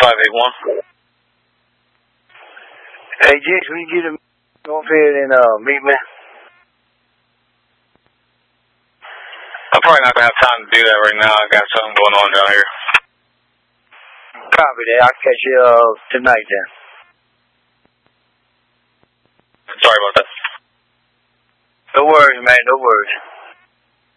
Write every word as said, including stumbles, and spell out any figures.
five eight one. Hey, Jigs, will you get him off here and uh, meet me? I'm probably not going to have time to do that right now. I got something going on down here. Copy that. I'll catch you uh, tonight then. Sorry about that. No worries, man. No worries.